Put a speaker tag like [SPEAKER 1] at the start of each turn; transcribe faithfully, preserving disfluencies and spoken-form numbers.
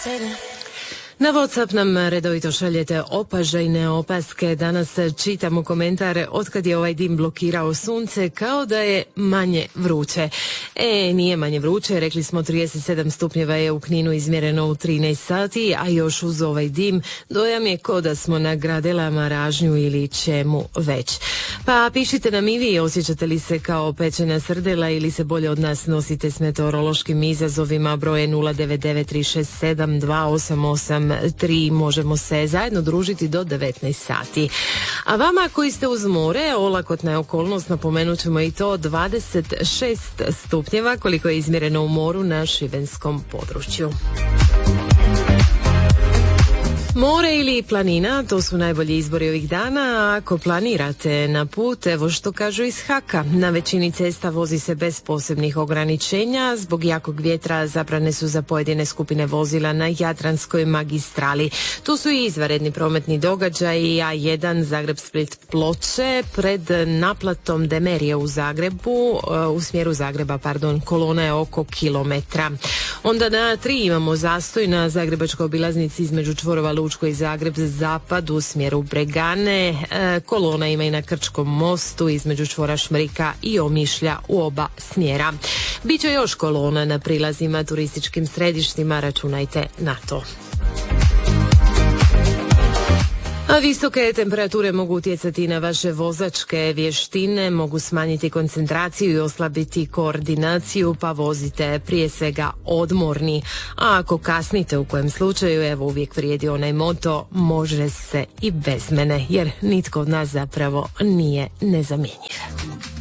[SPEAKER 1] Na WhatsApp nam redovito šaljete opažajne opaske. Danas čitamo komentare otkad je ovaj dim blokirao sunce, kao da je manje vruće. E, nije manje vruće, rekli smo trideset sedam stupnjeva je u Kninu izmjereno u trinaest sati, a još uz ovaj dim dojam je ko da smo na Gradelama, Ražnju ili čemu već. Pa pišite nam i vi, osjećate li se kao pečena srdela ili se bolje od nas nosite s meteorološkim izazovima. Broje nula devet devet tri šest sedam dva osam osam tri. Možemo se zajedno družiti do devetnaest sati. A vama koji ste uz more, olakotna je okolnost, napomenut ćemo i to, dvadeset šest stupnjeva koliko je izmjereno u moru na šibenskom području. More ili planina, to su najbolji izbori ovih dana, a ako planirate na put, evo što kažu iz Haka. Na većini cesta vozi se bez posebnih ograničenja, zbog jakog vjetra zabrane su za pojedine skupine vozila na Jadranskoj magistrali. Tu su i izvanredni prometni događaji, A jedan Zagreb-Split-Ploče pred naplatom Demerije u Zagrebu, u smjeru Zagreba, pardon, kolona je oko kilometra. Onda na tri imamo zastoj na zagrebačkoj obilaznici između čvorova Lučko i Zagreb zapad u smjeru Bregane. E, kolona ima i na Krčkom mostu između čvora Šmrika i Omišlja u oba smjera. Biće još kolona na prilazima turističkim središtima, računajte na to. A visoke temperature mogu utjecati na vaše vozačke vještine, mogu smanjiti koncentraciju i oslabiti koordinaciju, pa vozite prije svega odmorni. A ako kasnite, u kojem slučaju, evo uvijek vrijedi onaj moto, može se i bez mene, jer nitko od nas zapravo nije nezamjenjiv.